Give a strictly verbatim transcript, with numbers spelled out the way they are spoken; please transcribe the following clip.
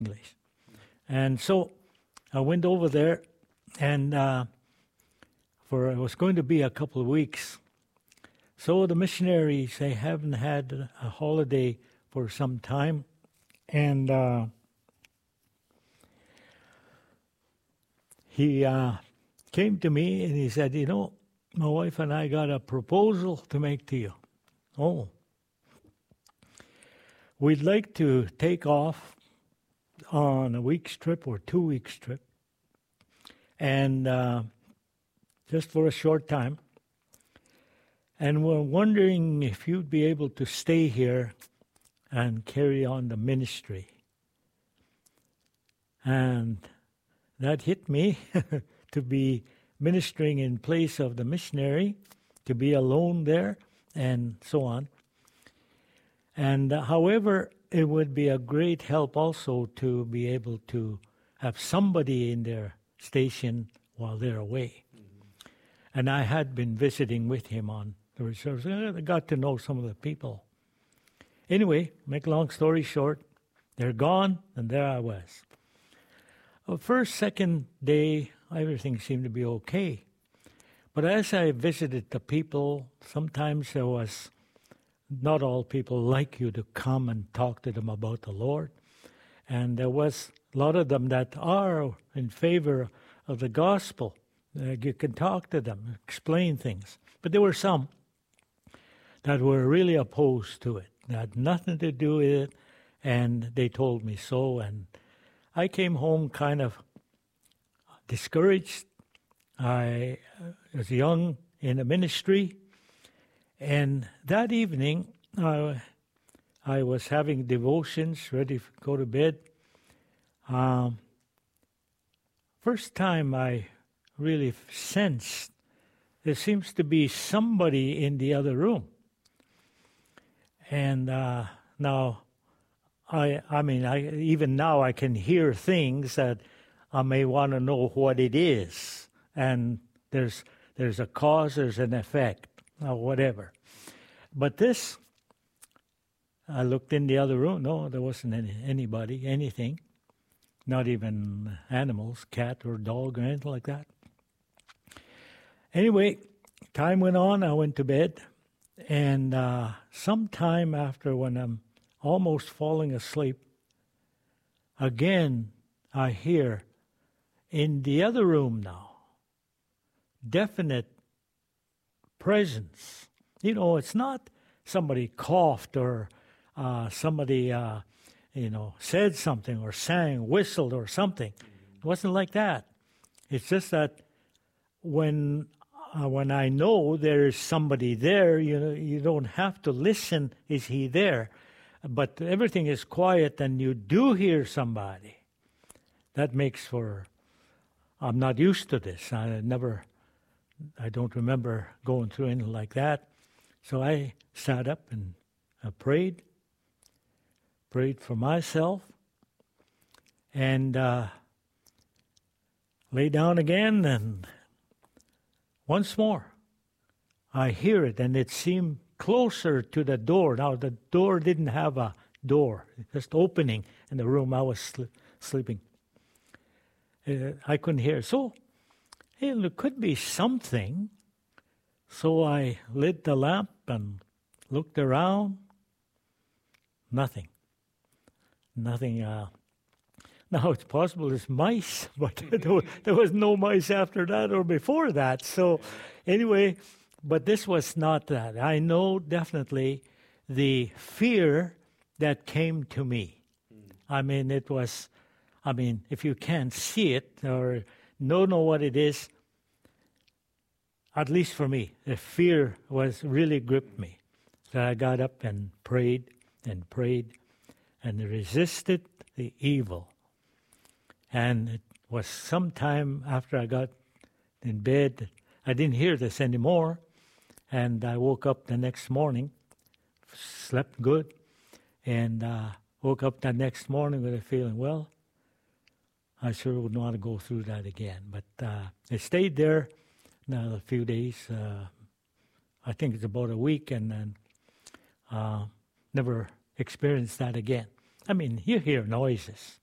English. And so I went over there, and uh, for it was going to be a couple of weeks. So the missionaries, they haven't had a holiday for some time, and uh, he uh, came to me and he said, you know, my wife and I got a proposal to make to you. Oh. We'd like to take off on a week's trip or two weeks trip, and uh, just for a short time. And we're wondering if you'd be able to stay here and carry on the ministry. And that hit me to be ministering in place of the missionary, to be alone there, and so on. And uh, however, it would be a great help also to be able to have somebody in their station while they're away. Mm-hmm. And I had been visiting with him on the reserves. I got to know some of the people. Anyway, make a long story short, they're gone, and there I was. Well, first, second day, everything seemed to be okay. But as I visited the people, sometimes there was, not all people like you to come and talk to them about the Lord. And there was a lot of them that are in favor of the gospel. Uh, you can talk to them, explain things. But there were some that were really opposed to it. They had nothing to do with it, and they told me so. And I came home kind of discouraged. I was young in the ministry, and that evening uh, I was having devotions, ready to go to bed. Um, first time I really sensed there seems to be somebody in the other room. And uh, now, I I mean, I, even now I can hear things that I may want to know what it is. And there's there's a cause, there's an effect, or whatever. But this, I looked in the other room. No, there wasn't any, anybody, anything. Not even animals, cat or dog or anything like that. Anyway, time went on. I went to bed. And uh, sometime after, when I'm almost falling asleep, again I hear in the other room now, definite presence. You know, it's not somebody coughed or uh, somebody, uh, you know, said something or sang, whistled or something. It wasn't like that. It's just that when uh, when I know there is somebody there, you know, you don't have to listen, is he there? But everything is quiet and you do hear somebody. That makes for, I'm not used to this. I never, I don't remember going through anything like that. So I sat up and I prayed, prayed for myself, and uh, lay down again, and once more I hear it, and it seemed closer to the door. Now the door didn't have a door, just opening in the room I was sl- sleeping. Uh, I couldn't hear. So hey, there could be something. So I lit the lamp and looked around. Nothing. Nothing. Uh, now it's possible there's mice, but there, was, there was no mice after that or before that. So anyway, but this was not that. I know definitely the fear that came to me. I mean, it was, I mean, if you can't see it or don't know what it is, at least for me, the fear was really gripped me. So I got up and prayed and prayed and resisted the evil. And it was some time after I got in bed, I didn't hear this anymore. And I woke up the next morning, slept good, and uh, woke up the next morning with a feeling, well, I sure wouldn't want to go through that again. But uh, I stayed there now a few days. Uh, I think it's about a week, and then uh, never experienced that again. I mean, you hear noises.